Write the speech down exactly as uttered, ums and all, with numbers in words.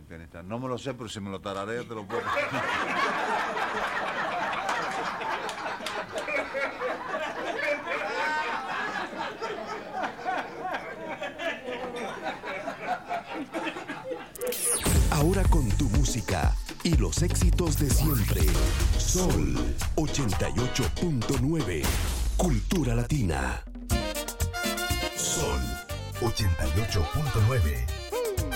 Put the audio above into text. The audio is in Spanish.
pianista. No me lo sé, pero si me lo tararea te lo puedo. Ahora con tu música y los éxitos de siempre. Sol ochenta y ocho punto nueve. Cultura Latina. Sol ochenta y ocho punto nueve.